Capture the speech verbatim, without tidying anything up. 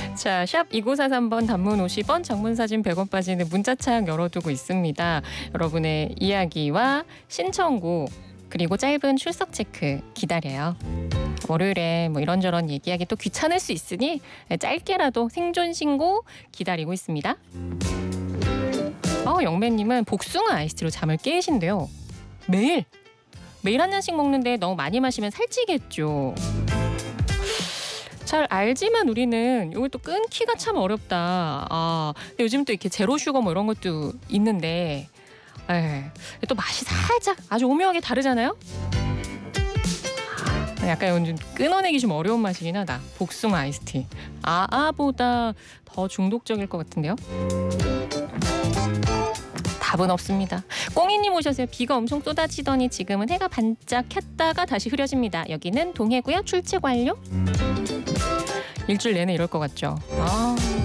자, 샵 이구사삼 번 단문 오십 원, 장문 사진 백 원 빠지는 문자창 열어두고 있습니다. 여러분의 이야기와 신청곡 그리고 짧은 출석 체크 기다려요. 월요일에 뭐 이런저런 얘기하기 또 귀찮을 수 있으니 짧게라도 생존 신고 기다리고 있습니다. 어, 영매님은 복숭아 아이스티로 잠을 깨신대요. 매일? 매일 한 잔씩 먹는데 너무 많이 마시면 살찌겠죠. 잘 알지만 우리는 이걸 또 끊기가 참 어렵다. 아, 근데 요즘 또 이렇게 제로 슈거 뭐 이런 것도 있는데 에이, 또 맛이 살짝 아주 오묘하게 다르잖아요. 약간 이건 좀 끊어내기 좀 어려운 맛이긴 하다. 복숭아 아이스티. 아아보다 더 중독적일 것 같은데요. 답은 없습니다. 꽁이님 오셨어요. 비가 엄청 쏟아지더니 지금은 해가 반짝 켰다가 다시 흐려집니다. 여기는 동해고요. 출첵 완료. 일주일 내내 이럴 것 같죠. 아.